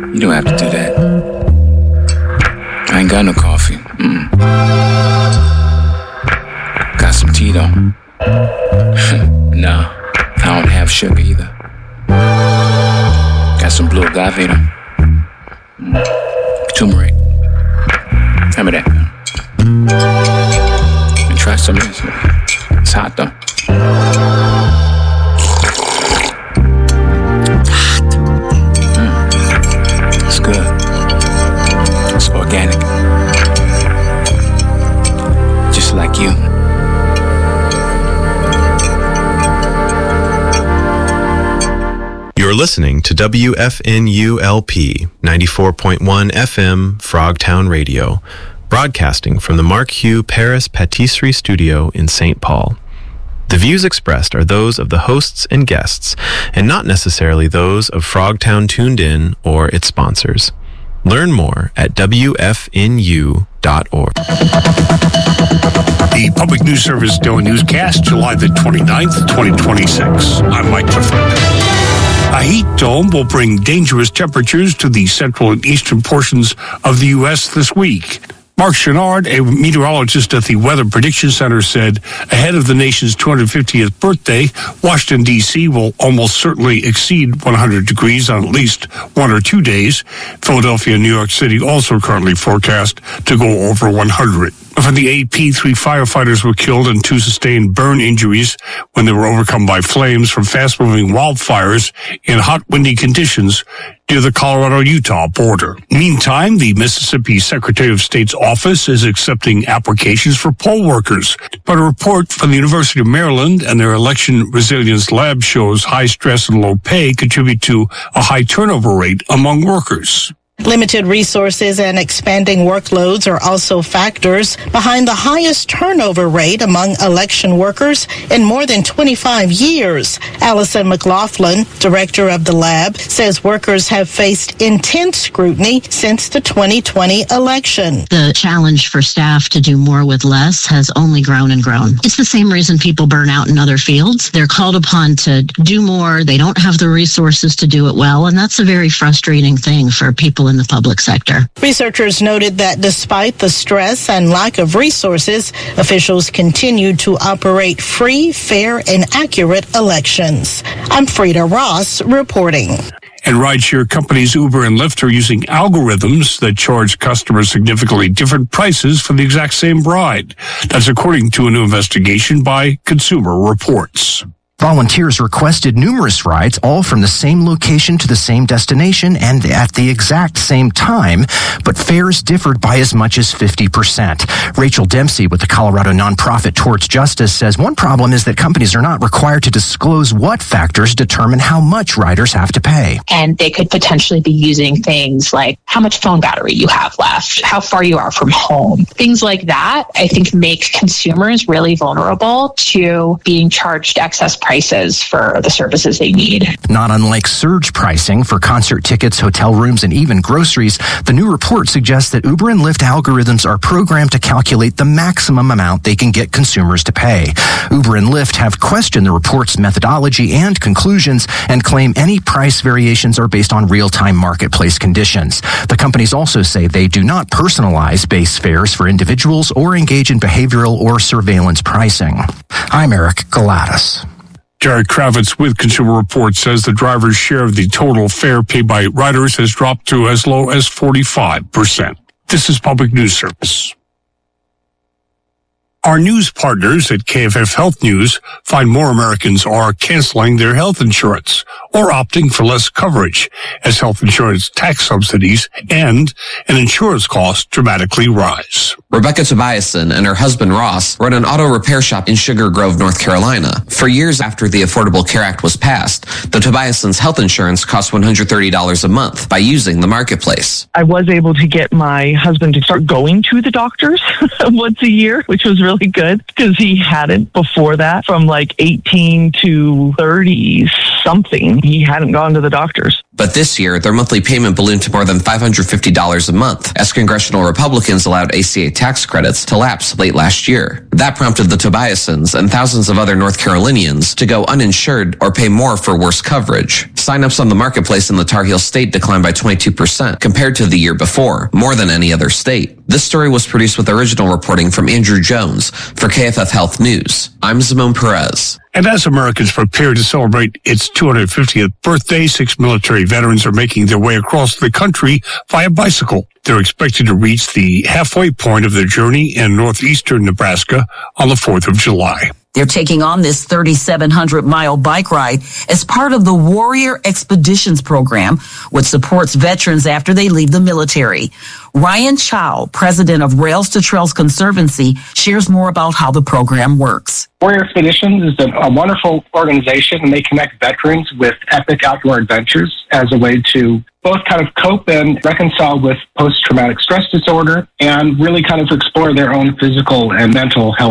You don't have to do that. I ain't got no coffee. Got some tea though. Nah, I don't have sugar either. Got some blue agave though. Turmeric. Tell me that. And try some of this. It's hot though. Hot. It's good. It's organic. Just like you. You're listening to WFNU-LP 94.1 FM Frogtown Radio, broadcasting from the Mark Hugh Paris Patisserie Studio in St. Paul. The views expressed are those of the hosts and guests, and not necessarily those of Frogtown Tuned In or its sponsors. Learn more at WFNU.org. The Public News Service Daily Newscast, July the 29th, 2026. I'm Mike Clifford. A heat dome will bring dangerous temperatures to the central and eastern portions of the U.S. this week. Mark Chenard, a meteorologist at the Weather Prediction Center, said ahead of the nation's 250th birthday, Washington, D.C. will almost certainly exceed 100 degrees on at least 1 or 2 days. Philadelphia and New York City also currently forecast to go over 100. For the AP, 3 firefighters were killed and 2 sustained burn injuries when they were overcome by flames from fast-moving wildfires in hot, windy conditions near the Colorado-Utah border. Meantime, the Mississippi Secretary of State's office is accepting applications for poll workers. But a report from the University of Maryland and their Election Resilience Lab shows high stress and low pay contribute to a high turnover rate among workers. Limited resources and expanding workloads are also factors behind the highest turnover rate among election workers in more than 25 years. Allison McLaughlin, director of the lab, says workers have faced intense scrutiny since the 2020 election. The challenge for staff to do more with less has only grown and grown. It's the same reason people burn out in other fields. They're called upon to do more. They don't have the resources to do it well, and that's a very frustrating thing for people in the public sector. Researchers noted that despite the stress and lack of resources, officials continued to operate free, fair, and accurate elections. I'm Frida Ross reporting. And rideshare companies Uber and Lyft are using algorithms that charge customers significantly different prices for the exact same ride. That's according to a new investigation by Consumer Reports. Volunteers requested numerous rides, all from the same location to the same destination and at the exact same time, but fares differed by as much as 50%. Rachel Dempsey with the Colorado nonprofit Towards Justice says one problem is that companies are not required to disclose what factors determine how much riders have to pay. And they could potentially be using things like how much phone battery you have left, how far you are from home. Things like that, I think, make consumers really vulnerable to being charged excess prices for the services they need. Not unlike surge pricing for concert tickets, hotel rooms, and even groceries, the new report suggests that Uber and Lyft algorithms are programmed to calculate the maximum amount they can get consumers to pay. Uber and Lyft have questioned the report's methodology and conclusions and claim any price variations are based on real-time marketplace conditions. The companies also say they do not personalize base fares for individuals or engage in behavioral or surveillance pricing. I'm Eric Galatas. Jared Kravitz with Consumer Reports says the driver's share of the total fare paid by riders has dropped to as low as 45%. This is Public News Service. Our news partners at KFF Health News find more Americans are canceling their health insurance or opting for less coverage as health insurance tax subsidies and insurance costs dramatically rise. Rebecca Tobiason and her husband Ross run an auto repair shop in Sugar Grove, North Carolina. For years after the Affordable Care Act was passed, the Tobiasons' health insurance cost $130 a month by using the marketplace. I was able to get my husband to start going to the doctors once a year, which was really really good because he hadn't before that. From like 18 to 30 something, he hadn't gone to the doctors. But this year, their monthly payment ballooned to more than $550 a month as congressional Republicans allowed ACA tax credits to lapse late last year. That prompted the Tobiasons and thousands of other North Carolinians to go uninsured or pay more for worse coverage. Sign-ups on the marketplace in the Tar Heel State declined by 22% compared to the year before, more than any other state. This story was produced with original reporting from Andrew Jones for KFF Health News. I'm Simone Perez. And as Americans prepare to celebrate its 250th birthday, 6 military veterans are making their way across the country via bicycle. They're expected to reach the halfway point of their journey in northeastern Nebraska on the 4th of July. They're taking on this 3,700-mile bike ride as part of the Warrior Expeditions program, which supports veterans after they leave the military. Ryan Chow, president of Rails to Trails Conservancy, shares more about how the program works. Warrior Expeditions is a wonderful organization, and they connect veterans with epic outdoor adventures as a way to both kind of cope and reconcile with post-traumatic stress disorder and really kind of explore their own physical and mental health